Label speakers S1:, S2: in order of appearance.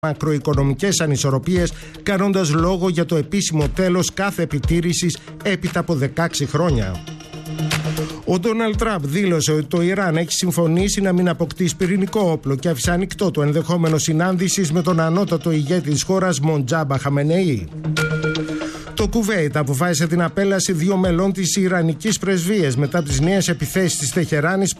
S1: μακροοικονομικές ανισορροπίες, κάνοντας λόγο για το επίσημο τέλος κάθε επιτήρησης έπειτα από 16 χρόνια. Ο Ντόναλντ Τραμπ δήλωσε ότι το Ιράν έχει συμφωνήσει να μην αποκτήσει πυρηνικό όπλο και άφησε ανοιχτό το ενδεχόμενο συνάντησης με τον ανώτατο ηγέτη της χώρας Μοντζάμπα Χαμενεή. Το Κουβέιτ αποφάσισε την απέλαση 2 μελών της Ιρανικής πρεσβείας μετά τις νέες επιθέσεις της Τεχεράνης